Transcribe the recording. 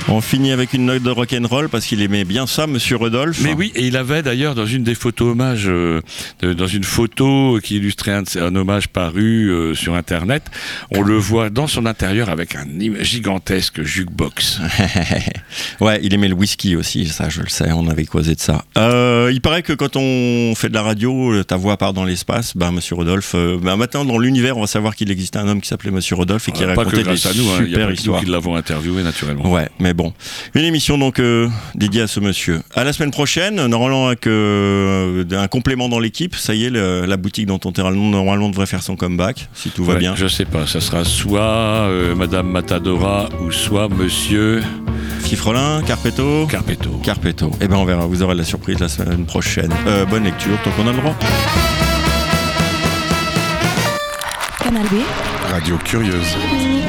On finit avec une note de rock'n'roll parce qu'il aimait bien ça, Monsieur Rodolphe. Mais oui, et il avait d'ailleurs dans une des photos hommages, dans une photo qui illustrait un hommage paru sur Internet, on le voit dans son intérieur avec un gigantesque jukebox. Ouais, il aimait le whisky aussi, ça je le sais, on avait causé de ça. Il paraît que quand on fait de la radio, ta voix part dans l'espace, Monsieur Rodolphe, maintenant dans l'univers, on va savoir qu'il existait un homme qui s'appelait Monsieur Rodolphe et qui racontait des super histoires. Nous qui l'avons interviewé naturellement. Ouais, mais bon. Une émission donc dédiée à ce monsieur. À la semaine prochaine, normalement avec un complément dans l'équipe, ça y est, la boutique dont on normalement devrait faire son comeback, si tout va bien. Je sais pas, ça sera soit Madame Matadora ou soit Monsieur... Fifrelin, Carpetto. Eh ben on verra, vous aurez la surprise la semaine prochaine. Bonne lecture, tant qu'on a le droit. Canal B. Radio Curieuse.